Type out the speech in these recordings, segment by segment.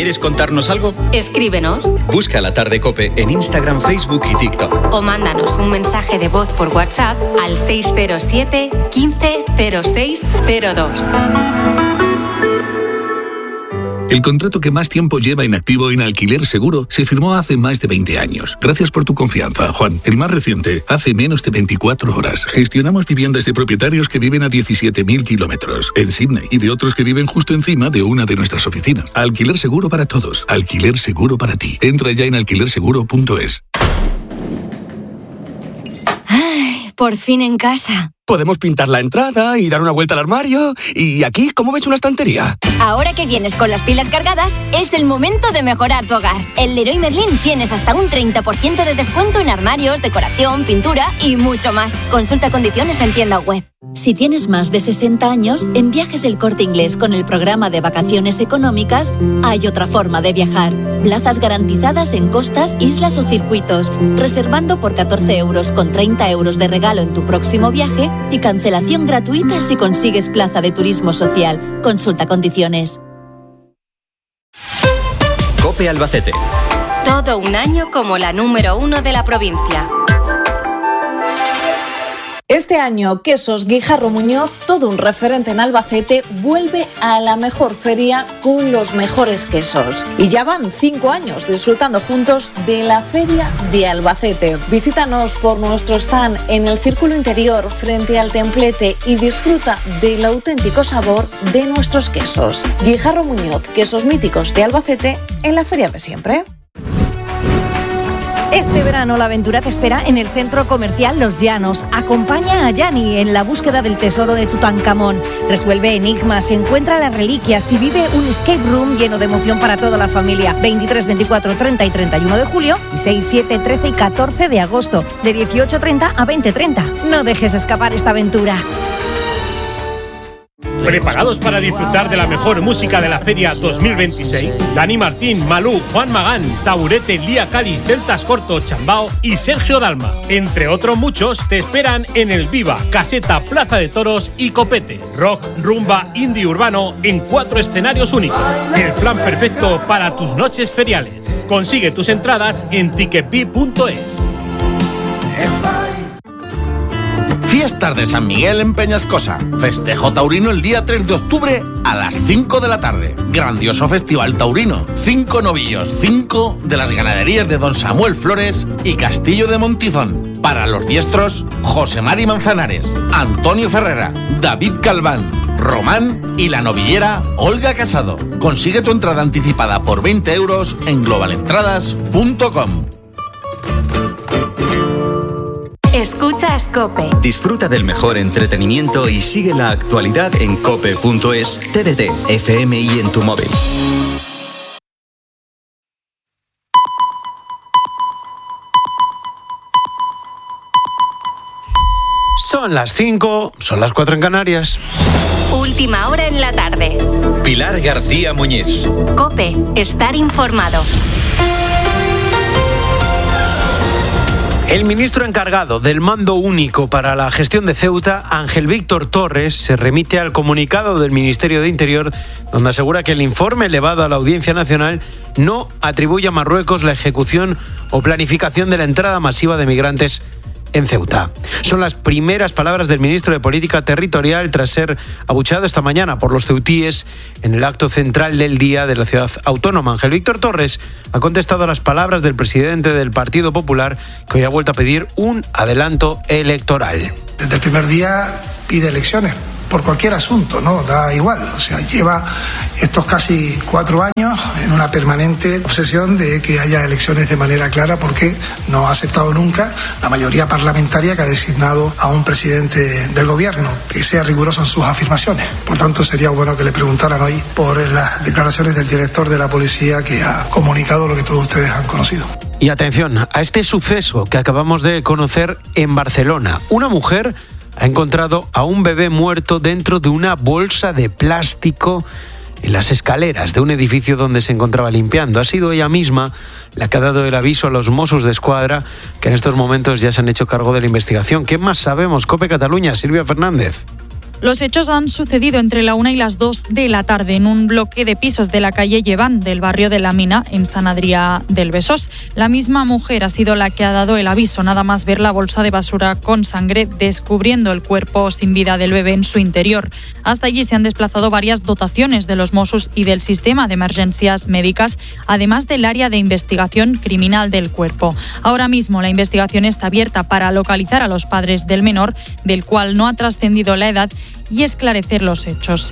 ¿Quieres contarnos algo? Escríbenos. Busca La Tarde COPE en Instagram, Facebook y TikTok. O mándanos un mensaje de voz por WhatsApp al 607 15 06 02. El contrato que más tiempo lleva inactivo en Alquiler Seguro se firmó hace más de 20 años. Gracias por tu confianza, Juan. El más reciente, hace menos de 24 horas. Gestionamos viviendas de propietarios que viven a 17.000 kilómetros en Sydney y de otros que viven justo encima de una de nuestras oficinas. Alquiler Seguro para todos. Alquiler Seguro para ti. Entra ya en alquilerseguro.es. ¡Ay, por fin en casa! Podemos pintar la entrada y dar una vuelta al armario. Y aquí, ¿cómo ves una estantería? Ahora que vienes con las pilas cargadas, es el momento de mejorar tu hogar. En Leroy Merlin tienes hasta un 30% de descuento en armarios, decoración, pintura y mucho más. Consulta condiciones en tienda web. Si tienes más de 60 años, en Viajes El Corte Inglés con el programa de vacaciones económicas, hay otra forma de viajar. Plazas garantizadas en costas, islas o circuitos. Reservando por 14 euros con 30 euros de regalo en tu próximo viaje y cancelación gratuita si consigues plaza de turismo social. Consulta condiciones. COPE Albacete. Todo un año como la número 1 de la provincia. Este año, Quesos Guijarro Muñoz, todo un referente en Albacete, vuelve a la mejor feria con los mejores quesos. Y ya van 5 años disfrutando juntos de la Feria de Albacete. Visítanos por nuestro stand en el Círculo Interior frente al Templete y disfruta del auténtico sabor de nuestros quesos. Guijarro Muñoz, quesos míticos de Albacete en la feria de siempre. Este verano la aventura te espera en el centro comercial Los Llanos. Acompaña a Yani en la búsqueda del tesoro de Tutankamón. Resuelve enigmas, encuentra las reliquias y vive un escape room lleno de emoción para toda la familia. 23, 24, 30 y 31 de julio y 6, 7, 13 y 14 de agosto. De 18:30 a 20:30. No dejes escapar esta aventura. ¿Preparados para disfrutar de la mejor música de la Feria 2026? Dani Martín, Malú, Juan Magán, Taburete, Lía Cali, Celtas Corto, Chambao y Sergio Dalma. Entre otros muchos, te esperan en el Viva, Caseta, Plaza de Toros y Copete. Rock, rumba, indie urbano en 4 escenarios únicos. El plan perfecto para tus noches feriales. Consigue tus entradas en ticketpi.es. Fiestas de San Miguel en Peñascosa. Festejo taurino el día 3 de octubre a las 5 de la tarde. Grandioso festival taurino. 5 novillos, 5 de las ganaderías de Don Samuel Flores y Castillo de Montizón. Para los diestros, José Mari Manzanares, Antonio Ferrera, David Calván, Román y la novillera Olga Casado. Consigue tu entrada anticipada por 20 euros en globalentradas.com. Escuchas COPE. Disfruta del mejor entretenimiento y sigue la actualidad en cope.es, TDT, FM y en tu móvil. Son las 5, son las 4 en Canarias. Última hora en la tarde. Pilar García Muñiz. COPE, estar informado. El ministro encargado del Mando Único para la Gestión de Ceuta, Ángel Víctor Torres, se remite al comunicado del Ministerio de Interior, donde asegura que el informe elevado a la Audiencia Nacional no atribuye a Marruecos la ejecución o planificación de la entrada masiva de migrantes en Ceuta. Son las primeras palabras del ministro de Política Territorial tras ser abucheado esta mañana por los ceutíes en el acto central del día de la ciudad autónoma. Ángel Víctor Torres ha contestado a las palabras del presidente del Partido Popular, que hoy ha vuelto a pedir un adelanto electoral. Desde el primer día pide elecciones por cualquier asunto, ¿no? Da igual, o sea, lleva estos casi 4 años en una permanente obsesión de que haya elecciones de manera clara, porque no ha aceptado nunca la mayoría parlamentaria que ha designado a un presidente del gobierno que sea riguroso en sus afirmaciones. Por tanto, sería bueno que le preguntaran hoy por las declaraciones del director de la policía, que ha comunicado lo que todos ustedes han conocido. Y atención a este suceso que acabamos de conocer en Barcelona. Una mujer ha encontrado a un bebé muerto dentro de una bolsa de plástico en las escaleras de un edificio donde se encontraba limpiando. Ha sido ella misma la que ha dado el aviso a los Mossos d'Esquadra, que en estos momentos ya se han hecho cargo de la investigación. ¿Qué más sabemos? COPE Cataluña, Silvia Fernández. Los hechos han sucedido entre la 1 y las 2 de la tarde en un bloque de pisos de la calle Lleván del barrio de La Mina, en Sant Adrià del Besós. La misma mujer ha sido la que ha dado el aviso, nada más ver la bolsa de basura con sangre, descubriendo el cuerpo sin vida del bebé en su interior. Hasta allí se han desplazado varias dotaciones de los Mossos y del sistema de emergencias médicas, además del área de investigación criminal del cuerpo. Ahora mismo la investigación está abierta para localizar a los padres del menor, del cual no ha trascendido la edad, y esclarecer los hechos.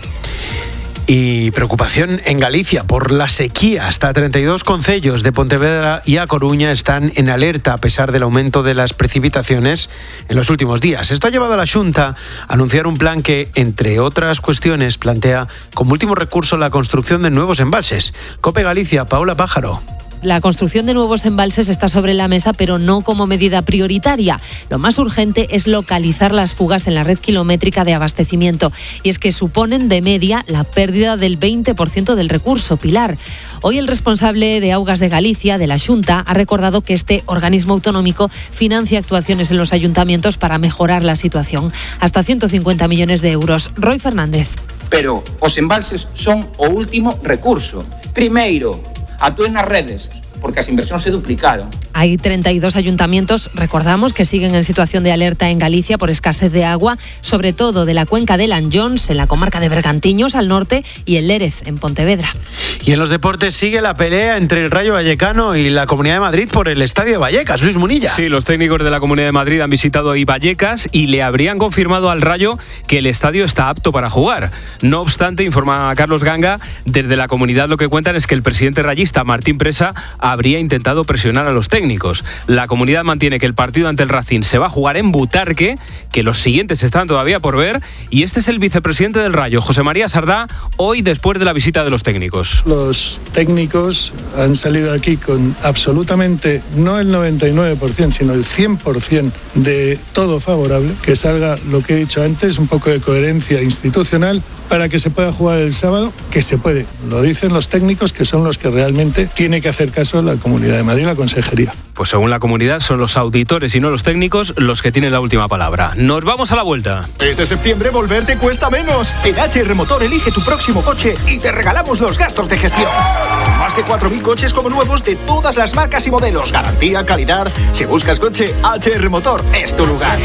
Y preocupación en Galicia por la sequía. Hasta 32 concellos de Pontevedra y A Coruña están en alerta a pesar del aumento de las precipitaciones en los últimos días. Esto ha llevado a la Xunta a anunciar un plan que, entre otras cuestiones, plantea como último recurso la construcción de nuevos embalses. COPE Galicia, Paula Pájaro. La construcción de nuevos embalses está sobre la mesa, pero no como medida prioritaria. Lo más urgente es localizar las fugas en la red kilométrica de abastecimiento. Y es que suponen de media la pérdida del 20% del recurso. Pilar, hoy el responsable de Augas de Galicia, de la Xunta, ha recordado que este organismo autonómico financia actuaciones en los ayuntamientos para mejorar la situación. Hasta 150 millones de euros. Roy Fernández. Pero os embalses son o último recurso. Primeiro, actúen nas redes, porque as inversións se duplicaron. Hay 32 ayuntamientos, recordamos, que siguen en situación de alerta en Galicia por escasez de agua, sobre todo de la cuenca de Lanllóns, en la comarca de Bergantiños, al norte, y el Lérez, en Pontevedra. Y en los deportes sigue la pelea entre el Rayo Vallecano y la Comunidad de Madrid por el Estadio de Vallecas. Luis Munilla. Sí, los técnicos de la Comunidad de Madrid han visitado hoy Vallecas y le habrían confirmado al Rayo que el estadio está apto para jugar. No obstante, informa Carlos Ganga, desde la comunidad lo que cuentan es que el presidente rayista, Martín Presa, habría intentado presionar a los técnicos. La comunidad mantiene que el partido ante el Racing se va a jugar en Butarque, que los siguientes están todavía por ver, y este es el vicepresidente del Rayo, José María Sardá, hoy después de la visita de los técnicos. Los técnicos han salido aquí con absolutamente, no el 99%, sino el 100% de todo favorable, que salga lo que he dicho antes, un poco de coherencia institucional, para que se pueda jugar el sábado, que se puede. Lo dicen los técnicos, que son los que realmente tiene que hacer caso la Comunidad de Madrid, la Consejería. Pues según la comunidad son los auditores y no los técnicos los que tienen la última palabra. Nos vamos a la vuelta. Este septiembre volver te cuesta menos. En HR Motor elige tu próximo coche y te regalamos los gastos de gestión. Más de 4.000 coches como nuevos de todas las marcas y modelos. Garantía, calidad. Si buscas coche, HR Motor es tu lugar.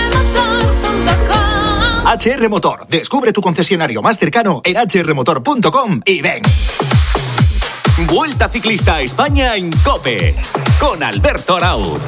HR Motor. Descubre tu concesionario más cercano en hrmotor.com y ven. Vuelta Ciclista a España en COPE con Alberto Arauz.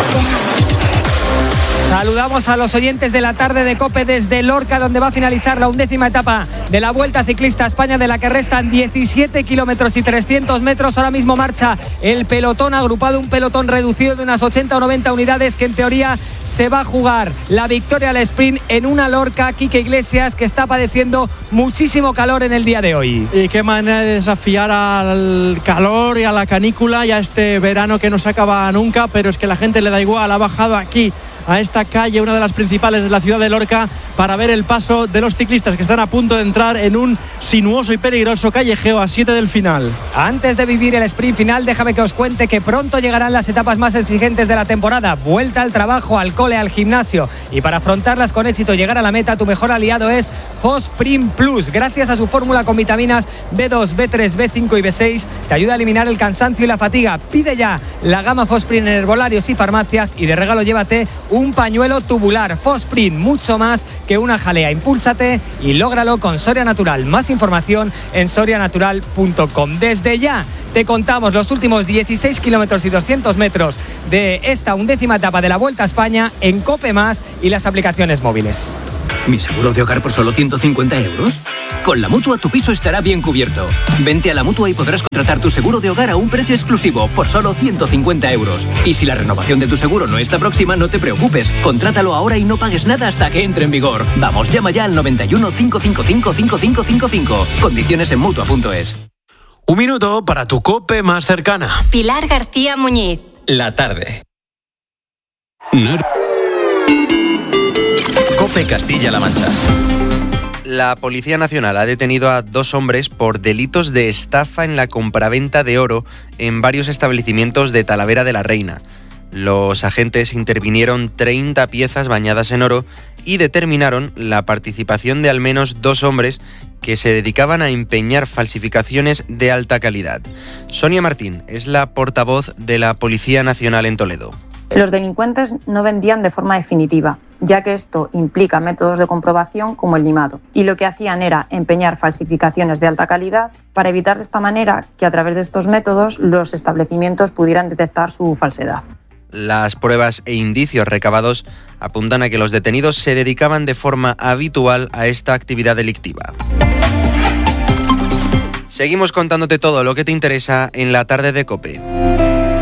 Saludamos a los oyentes de la tarde de COPE desde Lorca, donde va a finalizar la 11ª etapa de la Vuelta Ciclista a España, de la que restan 17 kilómetros y 300 metros. Ahora mismo marcha el pelotón agrupado, un pelotón reducido de unas 80 o 90 unidades, que en teoría se va a jugar la victoria al sprint en una Lorca, Quique Iglesias, que está padeciendo muchísimo calor en el día de hoy. Y qué manera de desafiar al calor y a la canícula y a este verano que no se acaba nunca, pero es que la gente le da igual. Ha bajado aquí a esta calle, una de las principales de la ciudad de Lorca, para ver el paso de los ciclistas que están a punto de entrar en un sinuoso y peligroso callejeo a 7 del final. Antes de vivir el sprint final, déjame que os cuente que pronto llegarán las etapas más exigentes de la temporada. Vuelta al trabajo, al cole, al gimnasio, y para afrontarlas con éxito y llegar a la meta, tu mejor aliado es Fosprint Plus. Gracias a su fórmula con vitaminas B2, B3, B5 y B6, te ayuda a eliminar el cansancio y la fatiga. Pide ya la gama Fosprint en herbolarios y farmacias, y de regalo llévate un pañuelo tubular. Fosprint, mucho más que una jalea. Impúlsate y lógralo con Soria Natural. Más información en sorianatural.com. Desde ya te contamos los últimos 16 kilómetros y 200 metros de esta 11ª etapa de la Vuelta a España en COPE+ y las aplicaciones móviles. ¿Mi seguro de hogar por solo 150 euros? Con la Mutua tu piso estará bien cubierto. Vente a la Mutua y podrás contratar tu seguro de hogar a un precio exclusivo por solo 150 euros. Y si la renovación de tu seguro no está próxima, no te preocupes. Contrátalo ahora y no pagues nada hasta que entre en vigor. Vamos, llama ya al 91 555 5555. Condiciones en Mutua.es. Un minuto para tu COPE más cercana. Pilar García Muñiz. La tarde. COPE Castilla-La Mancha. La Policía Nacional ha detenido a 2 hombres por delitos de estafa en la compraventa de oro en varios establecimientos de Talavera de la Reina. Los agentes intervinieron 30 piezas bañadas en oro y determinaron la participación de al menos 2 hombres que se dedicaban a empeñar falsificaciones de alta calidad. Sonia Martín es la portavoz de la Policía Nacional en Toledo. Los delincuentes no vendían de forma definitiva, ya que esto implica métodos de comprobación como el limado, y lo que hacían era empeñar falsificaciones de alta calidad para evitar de esta manera que a través de estos métodos los establecimientos pudieran detectar su falsedad. Las pruebas e indicios recabados apuntan a que los detenidos se dedicaban de forma habitual a esta actividad delictiva. Seguimos contándote todo lo que te interesa en la tarde de COPE.